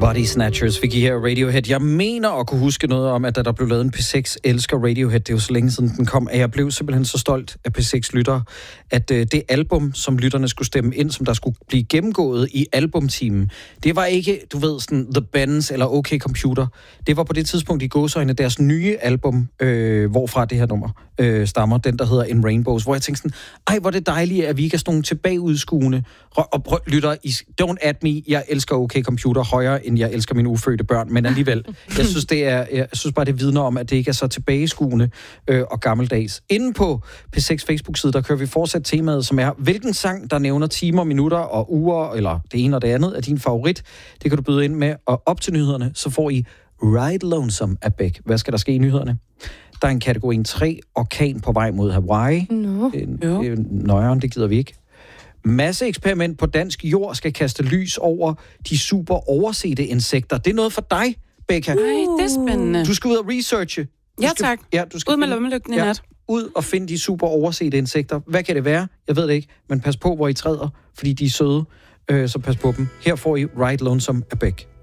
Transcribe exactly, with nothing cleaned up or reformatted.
Body Snatchers fik I her Radiohead. Jeg mener at kunne huske noget om, at da der blev lavet en P seks elsker Radiohead, det er jo så længe siden den kom, at jeg blev simpelthen så stolt af P seks-lyttere, at øh, det album, som lytterne skulle stemme ind, som der skulle blive gennemgået i albumteamen, det var ikke, du ved, sådan The Bends eller OK Computer. Det var på det tidspunkt i gåseøjne deres nye album, øh, hvorfra det her nummer øh, stammer, den der hedder In Rainbows, hvor jeg tænkte sådan, ej, hvor er det dejligt, at vi ikke er sådan nogle tilbageudskuende og prøv, lytter, I, don't at me, jeg elsker OK Computer højere, end jeg elsker mine ufødte børn, men alligevel, jeg synes, det er, jeg synes bare, det vidner om, at det ikke er så tilbageskuende øh, og gammeldags. Inden på P seks Facebook-side, der kører vi fortsat temaet, som er, hvilken sang, der nævner timer, minutter og uger, eller det ene og det andet, er din favorit. Det kan du byde ind med, og op til nyhederne, så får I Ride Lonesome af Beck. Hvad skal der ske i nyhederne? Der er en kategori tre, orkan på vej mod Hawaii. No. En, en, nøjeren, det gider vi ikke. Masse eksperiment på dansk jord skal kaste lys over de super oversete insekter. Det er noget for dig, Becca. Nej, det er spændende. Du skal ud og researche. Du Ja, skal, tak. Ja, du skal ud med finde, lommelygten i ja, nat. Ud og finde de super oversete insekter. Hvad kan det være? Jeg ved det ikke, men pas på, hvor I træder, fordi de er søde. Øh, så pas på dem. Her får I Ride Lonesome af Beck.